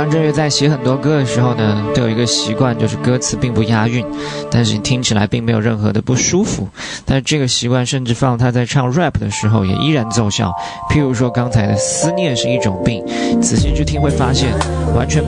张震岳在写很多歌的时候呢，都有一个习惯，就是歌词并不押韵，但是你听起来并没有任何的不舒服。但是这个习惯甚至放他在唱 rap 的时候也依然奏效。譬如说刚才的思念是一种病，仔细去听会发现完全